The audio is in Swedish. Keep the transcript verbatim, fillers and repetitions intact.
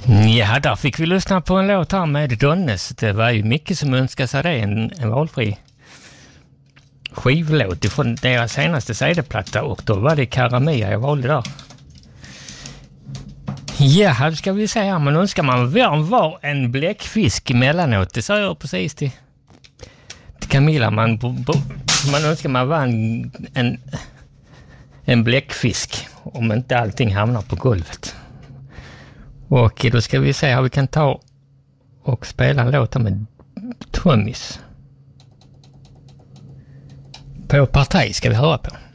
Ja, där fick vi lyssna på en låt här med Donnes. Det var ju mycket som önskade sig det, en, en valfri skivlåt från deras senaste C D-platta, och då var det Karamia jag valde där. Ja, här ska vi se här, men önskar man var en bläckfisk emellanåt. Det sa jag precis till, till Camilla. Man, man önskar man var en, en, en bläckfisk om inte allting hamnar på golvet. Och då ska vi se här vi kan ta och spela en låt med Tommys. På Partaj ska vi höra på.